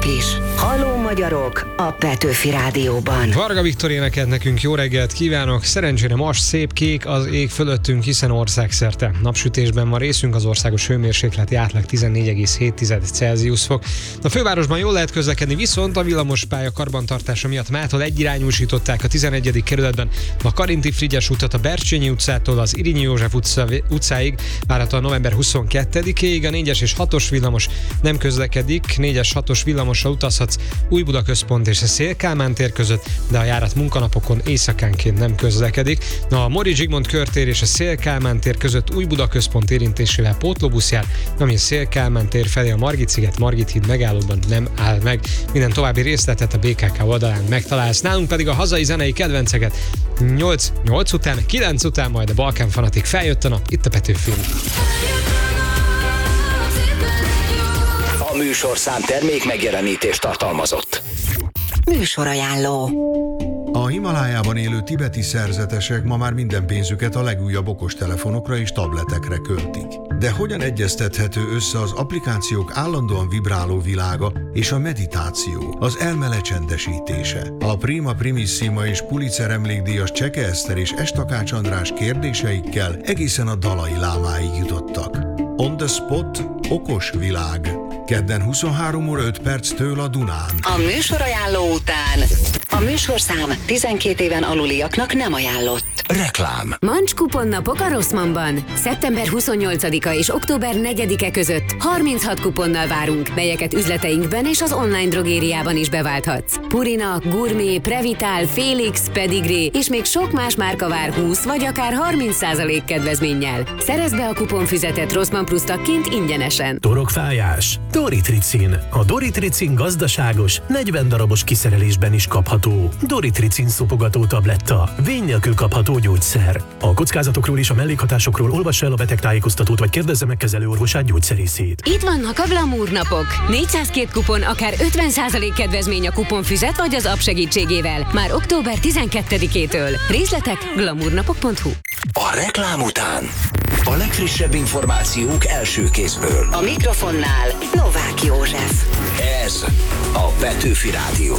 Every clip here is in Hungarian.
is. Halló magyarok a Petőfi Rádióban. Varga Viktor énekelt nekünk, jó reggelt kívánok! Szerencsére most szép kék az ég fölöttünk, hiszen országszerte napsütésben van részünk, az országos hőmérsékleti átlag 14,7 Celsius fok. A fővárosban jól lehet közlekedni, viszont a villamospálya karbantartása miatt mától egyirányúsították a 11. kerületben a Karinti Frigyes utat a Bercsényi utcától az Irinyi József utcáig, várhatóan november 22-ig. A 4-es és 6-os villamos nem közlekedik, 4-es 6-os villamossal utazhatsz Újbuda központ és a Széll-Kálmán tér között, de a járat munkanapokon éjszakánként nem közlekedik. A Móricz Zsigmond körtér és a Széll-Kálmán tér között Újbuda központ érintésével pótlóbusz jár, ami a Széll-Kálmán tér felé a Margit-sziget Margit híd megállóban nem áll meg. Minden további részletet a BKK oldalán megtalálsz. Nálunk pedig a hazai zenei kedvenceket 8 után, 9 után majd a Balkán Fanatik. Feljött a nap, itt a Petőfi. A műsorszám termék megjelenítést tartalmazott. Műsorajánló. A Himalájában élő tibeti szerzetesek ma már minden pénzüket a legújabb okostelefonokra és tabletekre költik. De hogyan egyeztethető össze az applikációk állandóan vibráló világa és a meditáció, az elme lecsendesítése? A Prima Primissima és Pulitzer emlékdíjas Cseke Eszter és S. Takács András kérdéseikkel egészen a Dalai Lámáig jutottak. On the Spot, okos világ. Kedden 23 óra 5 perctől a Dunán. A műsorajánló után a műsorszám 12 éven aluliaknak nem ajánlott. Reklám. Mancs kuponnapok a Rossmannban. Szeptember 28-a és október 4-e között 36 kuponnal várunk, melyeket üzleteinkben és az online drogériában is beválthatsz. Purina, Gourmet, Previtál, Félix, Pedigree és még sok más márka vár 20 vagy akár 30% kedvezménnyel. Szerezd be a kuponfüzetet Rossmann Plus tagként ingyenesen. Torokfájás? Doritricin. A Doritricin gazdaságos, 40 darabos kiszerelésben is kapható. Doritricin szopogató tabletta. Vény nélkül kapható gyógyszer. A kockázatokról és a mellékhatásokról olvassa el a betegtájékoztatót, vagy kérdezze meg kezelőorvosát, gyógyszerészét. Itt vannak a Glamour napok. 402 kupon, akár 50% kedvezmény a kuponfüzet vagy az app segítségével. Már október 12-től. Részletek glamournapok.hu. A reklám után a legfrissebb információk első kézből. A mikrofonnál Novák József. Ez a Petőfi Rádió.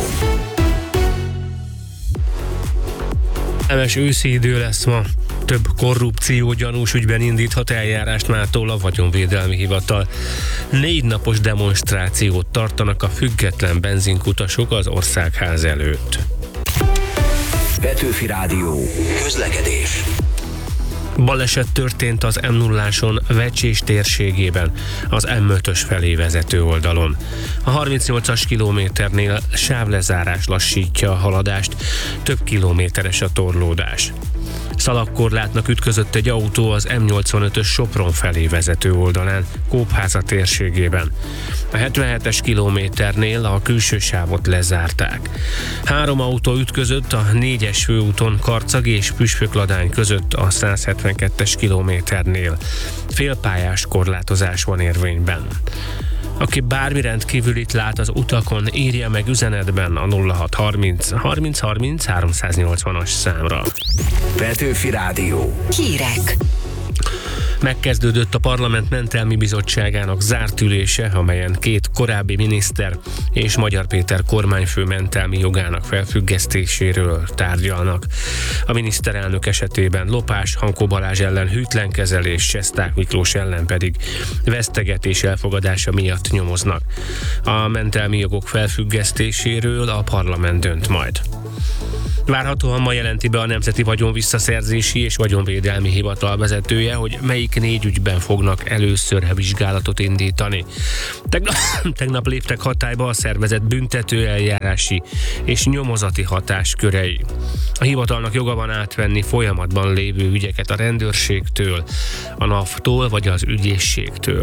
Nemes őszi idő lesz ma. Több korrupció gyanús ügyben indíthat eljárást mától a Vagyonvédelmi Hivatal. 4 napos demonstrációt tartanak a független benzinkutasok az Országház előtt. Petőfi Rádió. Közlekedés. Baleset történt az M0-áson Vecsés térségében, az M5-ös felé vezető oldalon. A 38-as kilométernél sávlezárás lassítja a haladást, több kilométeres a torlódás. Szalagkorlátnak ütközött egy autó az M85-ös Sopron felé vezető oldalán, Kópháza térségében. A 77-es kilométernél a külső sávot lezárták. 3 autó ütközött a 4-es főúton Karcag és Püspökladány között a 172-es kilométernél. Félpályás korlátozás van érvényben. Aki bármi rendkívülit lát az utakon, írja meg üzenetben a 0630 30 30 380-as számra. Petőfi Rádió. Hírek. Megkezdődött a Parlament Mentelmi Bizottságának zárt ülése, amelyen 2 korábbi miniszter és Magyar Péter kormányfő mentelmi jogának felfüggesztéséről tárgyalnak. A miniszterelnök esetében lopás, Hankó Balázs ellen hűtlen kezelés, Sesták Miklós ellen pedig vesztegetés elfogadása miatt nyomoznak. A mentelmi jogok felfüggesztéséről a parlament dönt majd. Várhatóan ma jelenti be a Nemzeti Vagyon Visszaszerzési és Vagyonvédelmi Hivatal vezetője, hogy melyik 4 ügyben fognak először vizsgálatot indítani. Tegnap léptek hatályba a szervezet büntető eljárási és nyomozati hatáskörei. A hivatalnak joga van átvenni folyamatban lévő ügyeket a rendőrségtől, a NAV-tól vagy az ügyészségtől.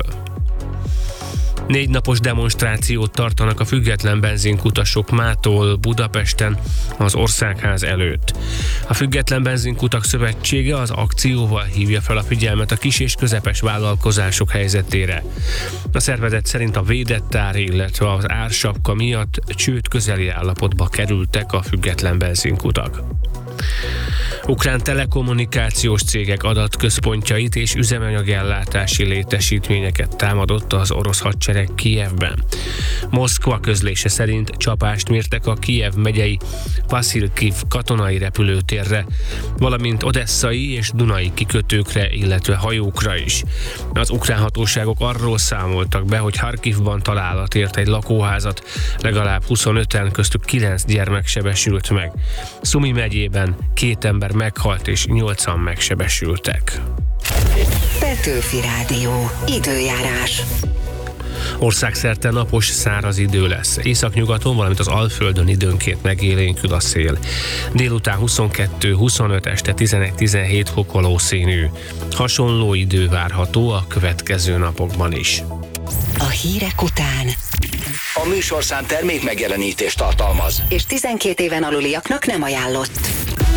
4 napos demonstrációt tartanak a független benzinkutasok mától Budapesten az Országház előtt. A Független Benzinkutak Szövetsége az akcióval hívja fel a figyelmet a kis és közepes vállalkozások helyzetére. A szervezet szerint a védett ár, illetve az ársapka miatt csőd közeli állapotba kerültek a független benzinkutak. Ukrán telekommunikációs cégek adatközpontjait és üzemanyagellátási létesítményeket támadott az orosz hadsereg Kijevben. Moszkva közlése szerint csapást mértek a Kijev megyei Vasilkiv katonai repülőtérre, valamint odesszai és dunai kikötőkre, illetve hajókra is. Az ukrán hatóságok arról számoltak be, hogy Harkivban találat ért egy lakóházat, legalább 25-en, köztük 9 gyermek sebesült meg. Szumi megyében 2 ember meghalt és 8-an megsebesültek. Petőfi Rádió. Időjárás. Országszerte napos, száraz idő lesz. Északnyugaton, valamint az Alföldön időnként megélénkül a szél. Délután 22-25, este 11-17 fok valószínű. Hasonló idő várható a következő napokban is. A hírek után. A műsorszám termék megjelenítést tartalmaz. És 12 éven aluliaknak nem ajánlott.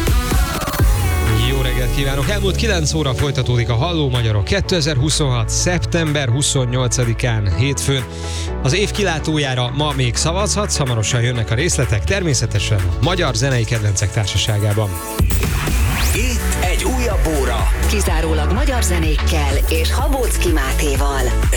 Jó reggelt kívánok! Elmúlt 9 óra folytatódik a Halló Magyarok 2026. szeptember 28-án hétfőn. Az év kilátójára ma még szavazhatsz, hamarosan jönnek a részletek, természetesen a Magyar Zenei Kedvencek Társaságában. Itt egy újabb óra. Kizárólag magyar zenékkel és Habóczki Mátéval.